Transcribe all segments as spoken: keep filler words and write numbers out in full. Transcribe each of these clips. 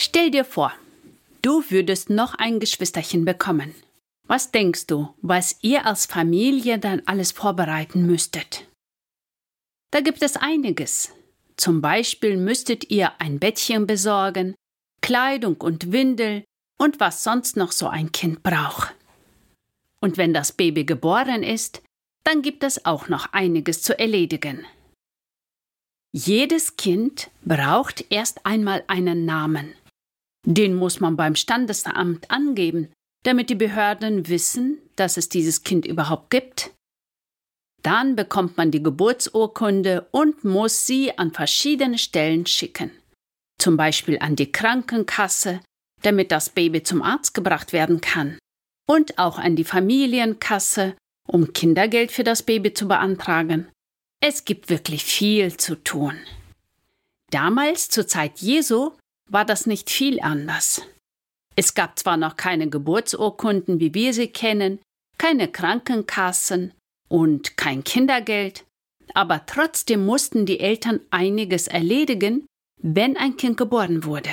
Stell dir vor, du würdest noch ein Geschwisterchen bekommen. Was denkst du, was ihr als Familie dann alles vorbereiten müsstet? Da gibt es einiges. Zum Beispiel müsstet ihr ein Bettchen besorgen, Kleidung und Windel und was sonst noch so ein Kind braucht. Und wenn das Baby geboren ist, dann gibt es auch noch einiges zu erledigen. Jedes Kind braucht erst einmal einen Namen. Den muss man beim Standesamt angeben, damit die Behörden wissen, dass es dieses Kind überhaupt gibt. Dann bekommt man die Geburtsurkunde und muss sie an verschiedene Stellen schicken. Zum Beispiel an die Krankenkasse, damit das Baby zum Arzt gebracht werden kann. Und auch an die Familienkasse, um Kindergeld für das Baby zu beantragen. Es gibt wirklich viel zu tun. Damals, zur Zeit Jesu, war das nicht viel anders. Es gab zwar noch keine Geburtsurkunden, wie wir sie kennen, keine Krankenkassen und kein Kindergeld, aber trotzdem mussten die Eltern einiges erledigen, wenn ein Kind geboren wurde.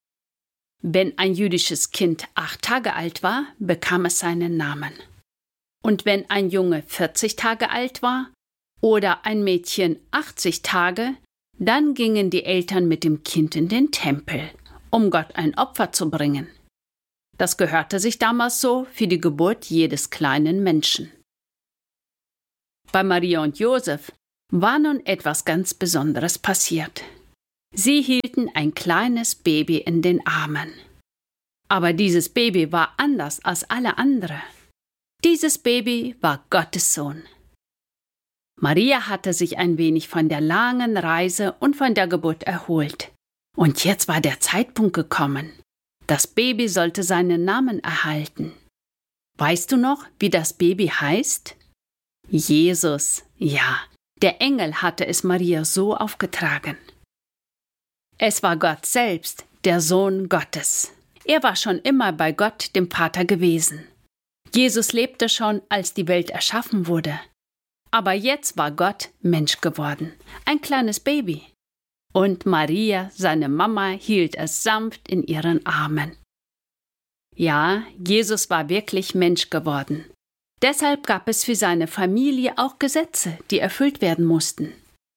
Wenn ein jüdisches Kind acht Tage alt war, bekam es seinen Namen. Und wenn ein Junge vierzig Tage alt war oder ein Mädchen achtzig Tage, dann gingen die Eltern mit dem Kind in den Tempel, um Gott ein Opfer zu bringen. Das gehörte sich damals so für die Geburt jedes kleinen Menschen. Bei Maria und Josef war nun etwas ganz Besonderes passiert. Sie hielten ein kleines Baby in den Armen. Aber dieses Baby war anders als alle anderen. Dieses Baby war Gottes Sohn. Maria hatte sich ein wenig von der langen Reise und von der Geburt erholt. Und jetzt war der Zeitpunkt gekommen. Das Baby sollte seinen Namen erhalten. Weißt du noch, wie das Baby heißt? Jesus, ja, der Engel hatte es Maria so aufgetragen. Es war Gott selbst, der Sohn Gottes. Er war schon immer bei Gott, dem Vater, gewesen. Jesus lebte schon, als die Welt erschaffen wurde. Aber jetzt war Gott Mensch geworden, ein kleines Baby. Und Maria, seine Mama, hielt es sanft in ihren Armen. Ja, Jesus war wirklich Mensch geworden. Deshalb gab es für seine Familie auch Gesetze, die erfüllt werden mussten.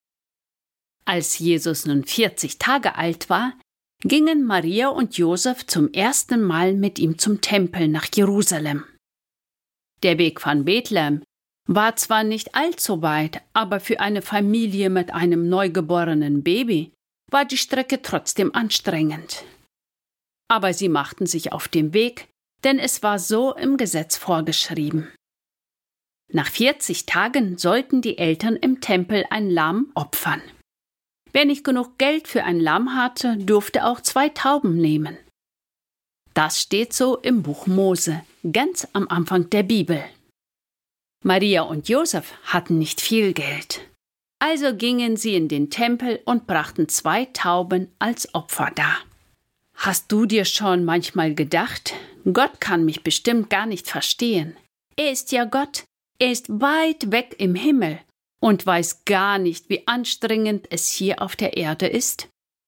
Als Jesus nun vierzig Tage alt war, gingen Maria und Josef zum ersten Mal mit ihm zum Tempel nach Jerusalem. Der Weg von Bethlehem war zwar nicht allzu weit, aber für eine Familie mit einem neugeborenen Baby war die Strecke trotzdem anstrengend. Aber sie machten sich auf den Weg, denn es war so im Gesetz vorgeschrieben. Nach vierzig Tagen sollten die Eltern im Tempel ein Lamm opfern. Wer nicht genug Geld für ein Lamm hatte, durfte auch zwei Tauben nehmen. Das steht so im Buch Mose, ganz am Anfang der Bibel. Maria und Josef hatten nicht viel Geld. Also gingen sie in den Tempel und brachten zwei Tauben als Opfer dar. Hast du dir schon manchmal gedacht, Gott kann mich bestimmt gar nicht verstehen. Er ist ja Gott, er ist weit weg im Himmel und weiß gar nicht, wie anstrengend es hier auf der Erde ist?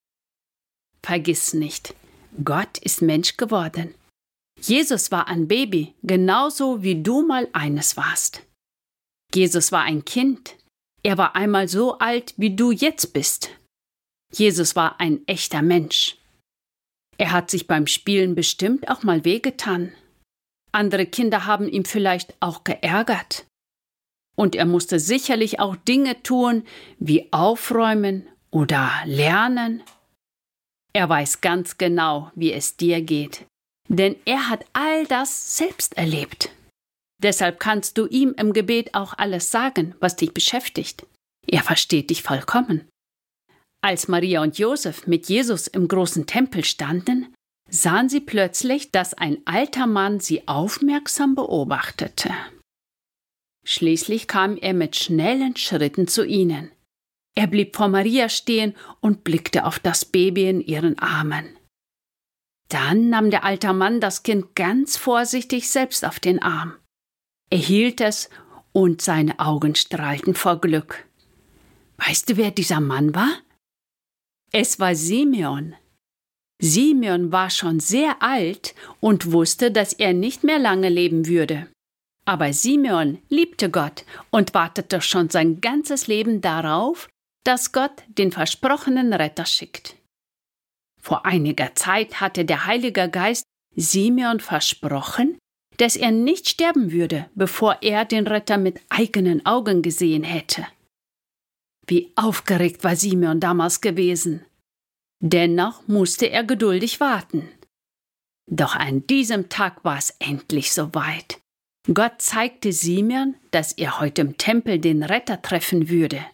Vergiss nicht, Gott ist Mensch geworden. Jesus war ein Baby, genauso wie du mal eines warst. Jesus war ein Kind. Er war einmal so alt, wie du jetzt bist. Jesus war ein echter Mensch. Er hat sich beim Spielen bestimmt auch mal wehgetan. Andere Kinder haben ihn vielleicht auch geärgert. Und er musste sicherlich auch Dinge tun, wie aufräumen oder lernen. Er weiß ganz genau, wie es dir geht, denn er hat all das selbst erlebt. Deshalb kannst du ihm im Gebet auch alles sagen, was dich beschäftigt. Er versteht dich vollkommen. Als Maria und Josef mit Jesus im großen Tempel standen, sahen sie plötzlich, dass ein alter Mann sie aufmerksam beobachtete. Schließlich kam er mit schnellen Schritten zu ihnen. Er blieb vor Maria stehen und blickte auf das Baby in ihren Armen. Dann nahm der alte Mann das Kind ganz vorsichtig selbst auf den Arm. Er hielt es und seine Augen strahlten vor Glück. Weißt du, wer dieser Mann war? Es war Simeon. Simeon war schon sehr alt und wusste, dass er nicht mehr lange leben würde. Aber Simeon liebte Gott und wartete schon sein ganzes Leben darauf, dass Gott den versprochenen Retter schickt. Vor einiger Zeit hatte der Heilige Geist Simeon versprochen, dass er nicht sterben würde, bevor er den Retter mit eigenen Augen gesehen hätte. Wie aufgeregt war Simeon damals gewesen. Dennoch musste er geduldig warten. Doch an diesem Tag war es endlich soweit. Gott zeigte Simeon, dass er heute im Tempel den Retter treffen würde.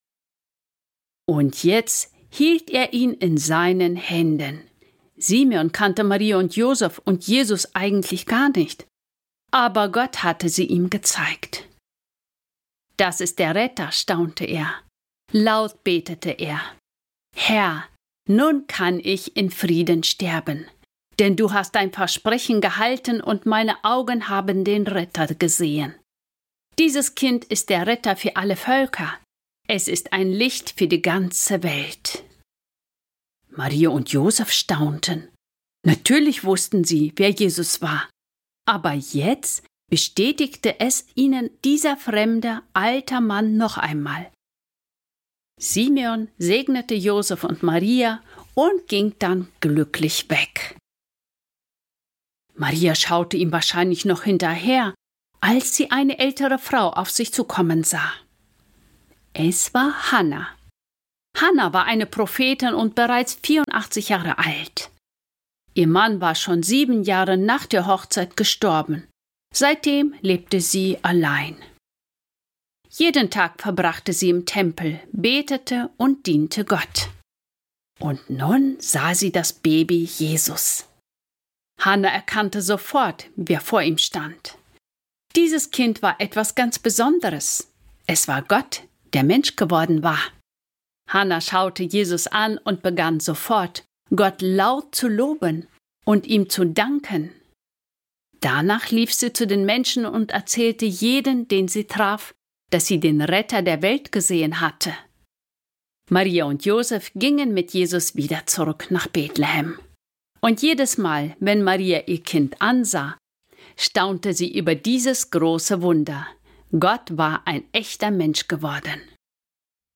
Und jetzt hielt er ihn in seinen Händen. Simeon kannte Maria und Josef und Jesus eigentlich gar nicht. Aber Gott hatte sie ihm gezeigt. Das ist der Retter, staunte er. Laut betete er. Herr, nun kann ich in Frieden sterben, denn du hast dein Versprechen gehalten und meine Augen haben den Retter gesehen. Dieses Kind ist der Retter für alle Völker. Es ist ein Licht für die ganze Welt. Maria und Josef staunten. Natürlich wussten sie, wer Jesus war. Aber jetzt bestätigte es ihnen dieser fremde, alter Mann noch einmal. Simeon segnete Josef und Maria und ging dann glücklich weg. Maria schaute ihm wahrscheinlich noch hinterher, als sie eine ältere Frau auf sich zukommen sah. Es war Hannah. Hannah war eine Prophetin und bereits vierundachtzig Jahre alt. Ihr Mann war schon sieben Jahre nach der Hochzeit gestorben. Seitdem lebte sie allein. Jeden Tag verbrachte sie im Tempel, betete und diente Gott. Und nun sah sie das Baby Jesus. Hannah erkannte sofort, wer vor ihm stand. Dieses Kind war etwas ganz Besonderes. Es war Gott, der Mensch geworden war. Hannah schaute Jesus an und begann sofort, Gott laut zu loben und ihm zu danken. Danach lief sie zu den Menschen und erzählte jeden, den sie traf, dass sie den Retter der Welt gesehen hatte. Maria und Josef gingen mit Jesus wieder zurück nach Bethlehem. Und jedes Mal, wenn Maria ihr Kind ansah, staunte sie über dieses große Wunder. Gott war ein echter Mensch geworden.